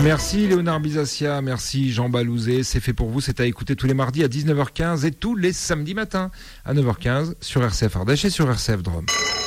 Merci Léonard Bizassia, merci Jean Balouzet. C'est fait pour vous, c'est à écouter tous les mardis à 19h15 et tous les samedis matins à 9h15 sur RCF Ardèche et sur RCF Drôme.